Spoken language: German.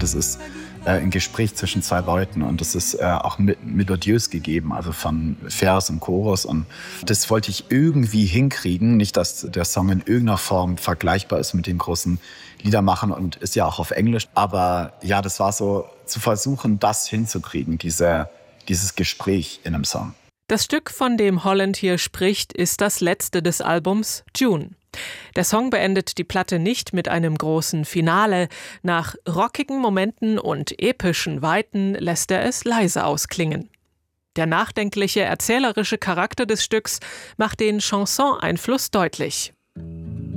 das ist ein Gespräch zwischen zwei Leuten und das ist auch melodiös gegeben, also von Vers und Chorus. Und das wollte ich irgendwie hinkriegen. Nicht, dass der Song in irgendeiner Form vergleichbar ist mit den großen Liedermachern und ist ja auch auf Englisch. Aber ja, das war so zu versuchen, das hinzukriegen, dieses Gespräch in einem Song. Das Stück, von dem Holland hier spricht, ist das letzte des Albums June. Der Song beendet die Platte nicht mit einem großen Finale. Nach rockigen Momenten und epischen Weiten lässt er es leise ausklingen. Der nachdenkliche, erzählerische Charakter des Stücks macht den Chanson-Einfluss deutlich.